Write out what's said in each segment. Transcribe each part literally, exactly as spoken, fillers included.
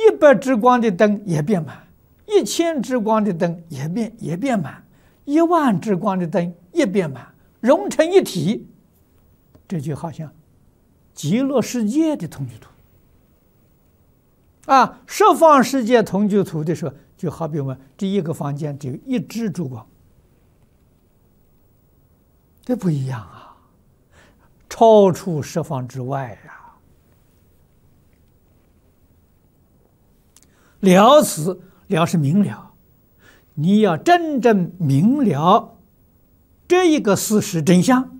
一百支光的灯也变满，一千支光的灯也变也变满，一万支光的灯也变满，融成一体，这就好像极乐世界的同居图啊！十方世界同居图的时候，就好比我们这一个房间只有一支烛光，这不一样啊，超出十方之外呀、啊！了此，了是明了，你要真正明了这一个事实真相，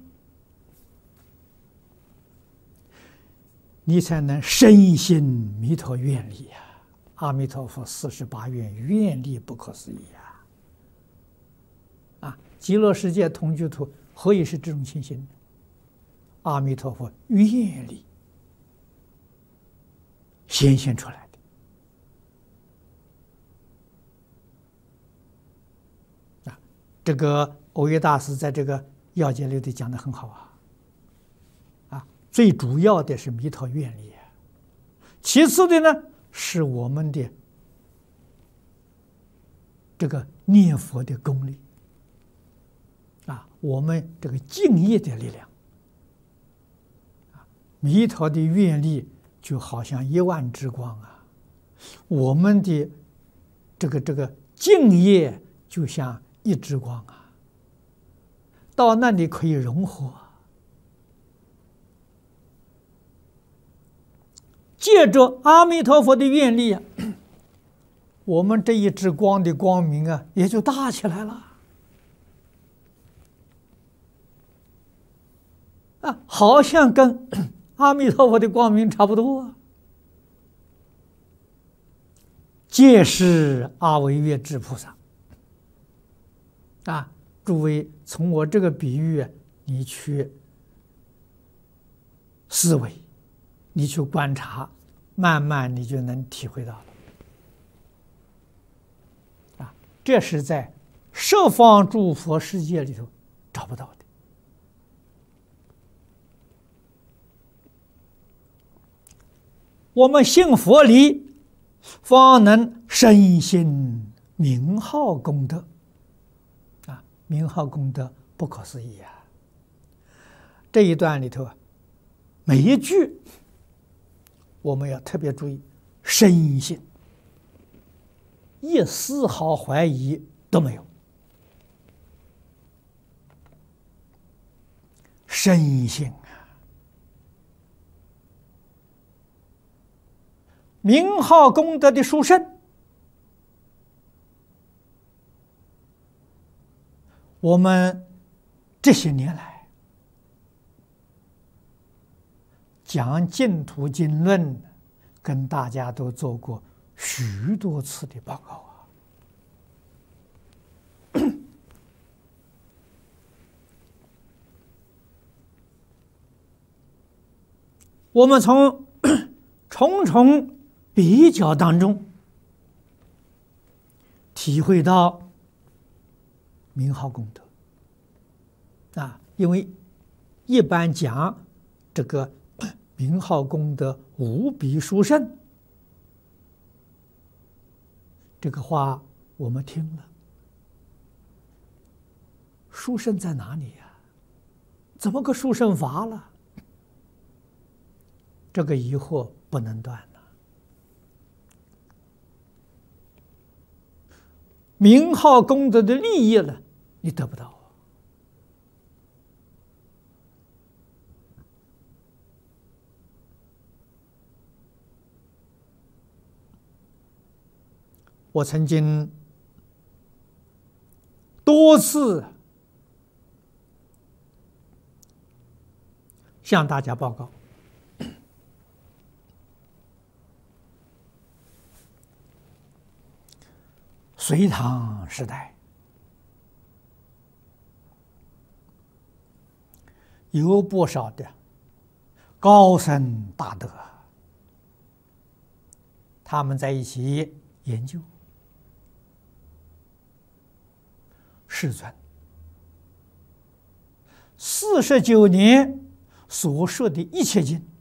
你才能深信弥陀愿力呀！阿弥陀佛四十八愿愿力不可思议呀！啊，极乐世界同居图何以是这种情形？阿弥陀佛愿力显现出来的啊！这个藕益大师在这个要解里头讲得很好啊。最主要的是弥陀愿力，其次的呢是我们的这个念佛的功力啊，我们这个敬业的力量啊，弥陀的愿力就好像一万之光啊，我们的这个这个敬业就像一支光啊，到那里可以融合。借着阿弥陀佛的愿力啊，我们这一支光的光明啊，也就大起来了啊，好像跟阿弥陀佛的光明差不多啊。皆是阿惟越致菩萨啊！诸位，从我这个比喻，你去思维。你去观察，慢慢你就能体会到了。啊，这是在十方诸佛世界里头找不到的。我们信佛理，方能深信名号功德。啊，名号功德不可思议啊！这一段里头啊，每一句。我们要特别注意，深信，一丝毫怀疑都没有。深信啊，名号功德的殊胜，我们这些年来。讲净土经论，跟大家都做过许多次的报告啊。我们从重重比较当中，体会到名号功德啊，因为一般讲这个。名号功德无比殊胜，这个话我们听了，殊胜在哪里呀？怎么个殊胜法了？这个疑惑不能断了。名号功德的利益了，你得不到。我曾经多次向大家报告，隋唐时代有不少的高僧大德，他们在一起研究。世尊四十九年所说的一切经，